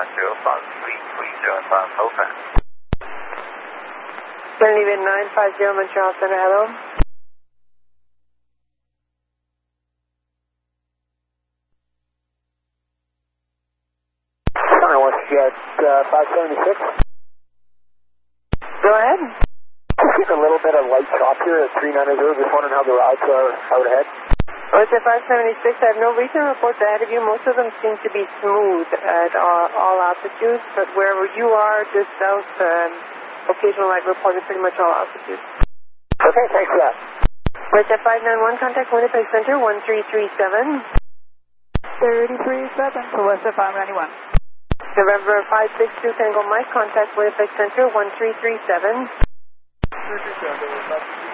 over. Leaving 950 Montreal Center, hello. Center WestJet 576. Go ahead. Just getting a little bit of light chop here at 390. Just wondering how the routes are out ahead. WestJet 576, I have no recent reports ahead of you. Most of them seem to be smooth at all altitudes, but wherever you are, just south, occasional light reported pretty much all altitudes. Okay, thanks for that. WestJet 591, contact Winnipeg Center 1337. 337 for WestJet 591. November 562 Tango Mike, contact Winnipeg Center 1337. 337.